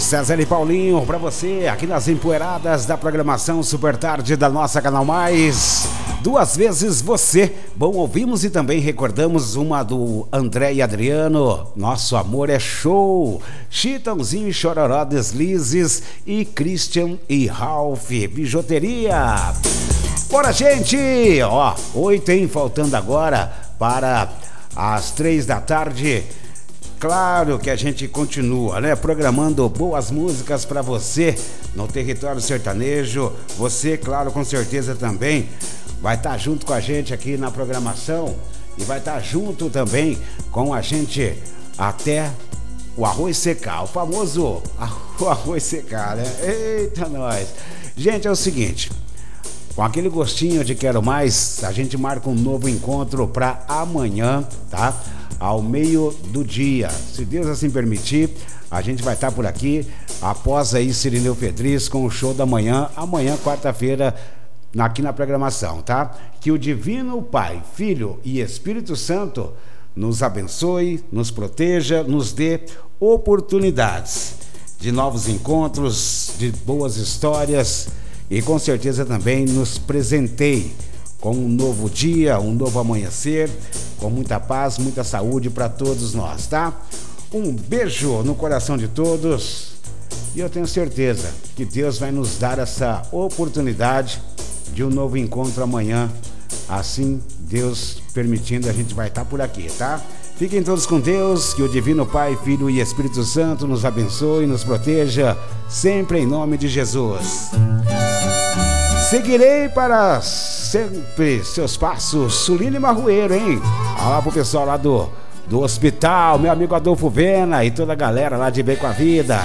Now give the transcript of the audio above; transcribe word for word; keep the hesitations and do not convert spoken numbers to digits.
César e Paulinho pra você aqui nas empoeiradas da programação Super Tarde da nossa Canal Mais. Duas vezes você. Bom, ouvimos e também recordamos uma do André e Adriano. Nosso amor é show. Chitãozinho e Chororó Deslizes e Christian e Ralph Bijuteria. Bora, gente! Ó, oito, hein? Faltando agora para as três da tarde. Claro que a gente continua, né? Programando boas músicas para você no território sertanejo. Você, claro, com certeza também vai estar tá junto com a gente aqui na programação e vai estar tá junto também com a gente até o arroz secar, o famoso arroz secar, né? Eita, nós! Gente, é o seguinte, com aquele gostinho de quero mais, a gente marca um novo encontro para amanhã, tá? Ao meio do dia, se Deus assim permitir, a gente vai estar por aqui após aí Cirineu Fedris com o show da manhã, amanhã, quarta-feira, aqui na programação, tá? Que o Divino Pai, Filho e Espírito Santo nos abençoe, nos proteja, nos dê oportunidades de novos encontros, de boas histórias e com certeza também nos presenteie com um novo dia, um novo amanhecer, com muita paz, muita saúde para todos nós, tá? Um beijo no coração de todos e eu tenho certeza que Deus vai nos dar essa oportunidade de um novo encontro amanhã. Assim, Deus permitindo, a gente vai estar por aqui, tá? Fiquem todos com Deus, que o Divino Pai, Filho e Espírito Santo nos abençoe e nos proteja, sempre em nome de Jesus. Seguirei para sempre seus passos, Sulino e Marroeiro, hein? Olá pro pessoal lá do, do hospital, meu amigo Adolfo Vena e toda a galera lá de Bem com a Vida.